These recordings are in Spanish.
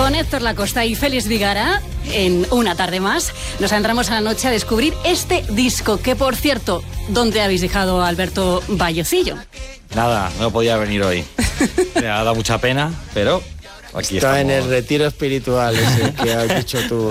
Con Héctor Lacosta y Félix Vigara, en Una tarde más, nos adentramos a la noche a descubrir este disco, que por cierto, ¿dónde habéis dejado a Alberto Vallecillo? Nada, no podía venir hoy. Me ha dado mucha pena, pero aquí está estamos. En el retiro espiritual ese que has dicho tú,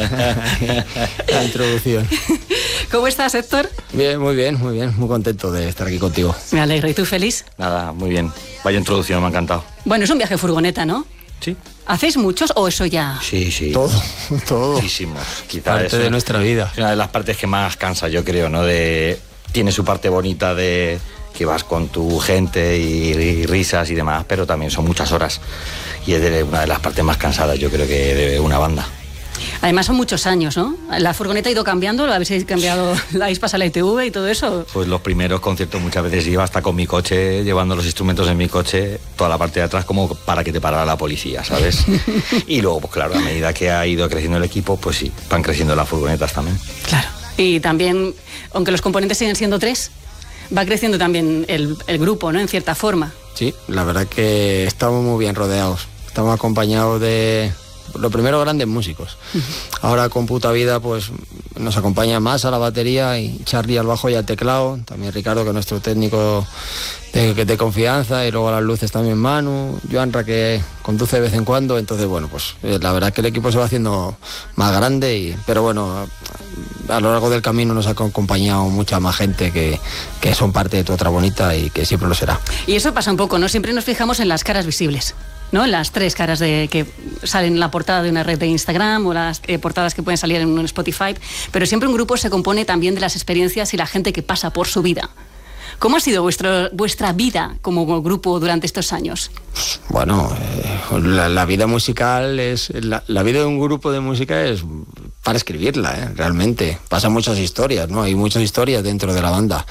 la introducción. ¿Cómo estás, Héctor? Bien, muy contento de estar aquí contigo. Me alegro. ¿Y tú, Félix? Nada, muy bien. Vaya introducción, me ha encantado. Bueno, es un viaje furgoneta, ¿no? Sí. ¿Hacéis muchos o eso ya? Sí. Todo. Muchísimos. Quizás parte de nuestra vida. Es una de las partes que más cansa, yo creo, ¿no? Tiene su parte bonita de que vas con tu gente y risas y demás, pero también son muchas horas. Y es una de las partes más cansadas, yo creo, que de una banda. Además son muchos años, ¿no? La furgoneta ha ido cambiando, ¿la habéis cambiado? ¿La habéis pasado a la ITV y todo eso? Pues los primeros conciertos muchas veces iba hasta con mi coche, llevando los instrumentos en mi coche, toda la parte de atrás como para que te parara la policía, ¿sabes? Y luego, pues claro, a medida que ha ido creciendo el equipo, pues sí, van creciendo las furgonetas también. Claro. Y también, aunque los componentes siguen siendo 3, va creciendo también el grupo, ¿no? En cierta forma. Sí, la verdad que estamos muy bien rodeados. Estamos acompañados de... Lo primero, grandes músicos. Ahora con Puta Vida pues nos acompaña más a la batería y Charlie al bajo y al teclado. También Ricardo, que es nuestro técnico de confianza, y luego a las luces también Manu, Joanra, que conduce de vez en cuando. Entonces, bueno, pues la verdad que el equipo se va haciendo más grande, pero bueno, a lo largo del camino nos ha acompañado mucha más gente que son parte de tu otra bonita y que siempre lo será. Y eso pasa un poco, ¿no? Siempre nos fijamos en las caras visibles, ¿no? Las 3 caras que salen en la portada de una red de Instagram o las portadas que pueden salir en un Spotify, pero siempre un grupo se compone también de las experiencias y la gente que pasa por su vida. ¿Cómo ha sido vuestra vida como grupo durante estos años? Bueno, la vida musical es... La vida de un grupo de música es para escribirla, realmente. Pasan muchas historias, ¿no? Hay muchas historias dentro de la banda.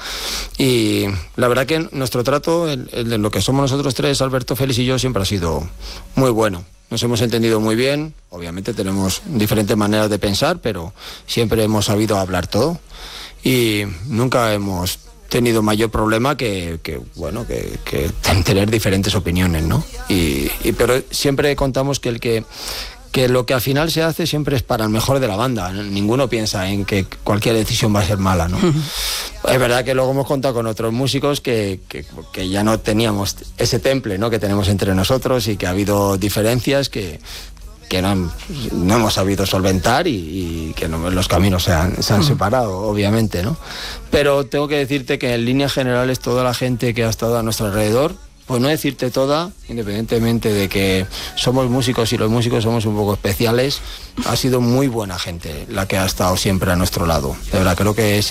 Y la verdad que nuestro trato, el de lo que somos nosotros 3, Alberto, Félix y yo, siempre ha sido muy bueno. Nos hemos entendido muy bien. Obviamente tenemos diferentes maneras de pensar, pero siempre hemos sabido hablar todo. Y nunca hemos tenido mayor problema que tener diferentes opiniones, ¿no? Pero siempre contamos que lo que al final se hace siempre es para el mejor de la banda. Ninguno piensa en que cualquier decisión va a ser mala, ¿no? Es verdad que luego hemos contado con otros músicos que ya no teníamos ese temple, ¿no? Que tenemos entre nosotros, y que ha habido diferencias que no hemos sabido solventar y que los caminos se han separado, obviamente, ¿no? Pero tengo que decirte que en líneas generales toda la gente que ha estado a nuestro alrededor, pues no decirte toda, independientemente de que somos músicos y los músicos somos un poco especiales, ha sido muy buena gente la que ha estado siempre a nuestro lado. De verdad, creo que